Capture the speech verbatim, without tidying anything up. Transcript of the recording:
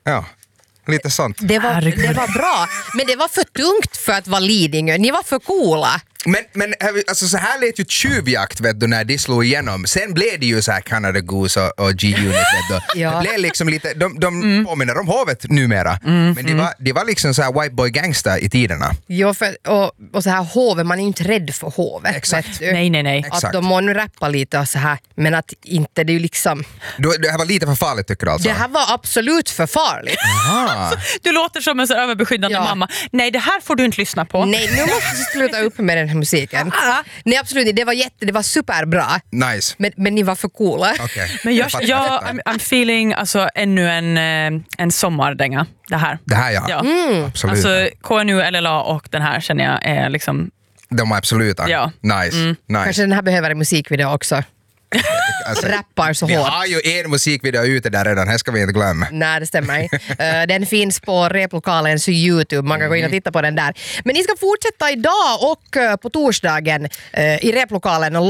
Ja, lite sånt. Det var, det var bra, men det var för tungt för att vara Lidingö. Ni var för coola. Men, men alltså, så här lät ju Tjuvjakt, vet du, när de slog igenom. Sen blev det ju så här Canada Goose och, och G-Unit, vet du. Ja. Det blev liksom lite, de, de mm. påminner om hovet numera. Mm. Men de var, de var liksom så här white boy gangster i tiderna. Jo, för, och, och så här hovet, man är ju inte rädd för hovet. Exakt. Nej, nej, nej. Att Exakt. de må nu rappa lite och så här, men att inte, det är ju liksom... Du, det här var lite för farligt, tycker du alltså? Det här var absolut för farligt. Aha. Du låter som en så överbeskyddande Ja. mamma. Nej, det här får du inte lyssna på. Nej, nu måste du sluta upp med den här musiken. Nej, absolut, det var jätte, det var superbra. Nice. Men, men ni var för coola. Okay. Men jag, fattar, jag, fattar. I'm, I'm feeling alltså, ännu en, eh, en sommardänga. Det här. Det här, ja. Ja. Absolut. Alltså K N U, L L A och den här känner jag är liksom... De var absolut. Ja. Nice. Mm. nice. Kanske den här behöver en musikvideo också. Alltså, Rappar så vi hårt. har ju en musikvideo ute där redan, här ska vi inte glömma. Nej, det stämmer. uh, den finns på replokalens YouTube. Man kan gå in och titta på den där. Men ni ska fortsätta idag och uh, på torsdagen uh, i replokalen och